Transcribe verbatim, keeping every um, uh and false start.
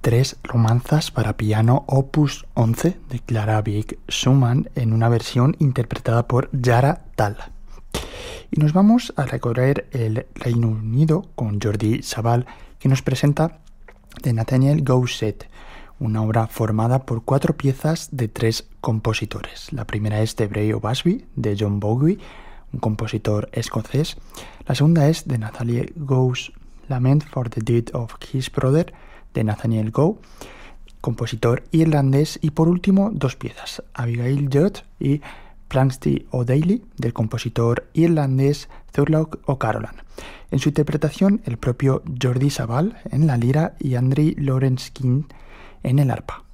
Tres romanzas para piano opus once de Clara Wieck Schumann en una versión interpretada por Yara Tal. Y nos vamos a recorrer el Reino Unido con Jordi Savall, que nos presenta The Nathaniel Gow Set, una obra formada por cuatro piezas de tres compositores. La primera es The Bray of Ashby, de John Bowie, un compositor escocés. La segunda es The Nathaniel Gow's Lament for the Death of His Brother, de Nathaniel Gow, compositor irlandés. Y por último, dos piezas, Abigail Judd y Planxty O'Daly, del compositor irlandés Thurlough O'Carolan. En su interpretación, el propio Jordi Savall en la lira y Andrew Lawrence King en el arpa.